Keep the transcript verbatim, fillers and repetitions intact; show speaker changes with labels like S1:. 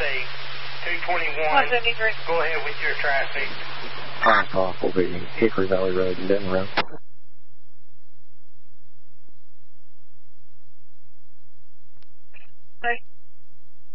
S1: safe. two twenty-one, go ahead with your traffic.
S2: Fire call will be Hickory Valley Road and Denton Road.
S3: Bye.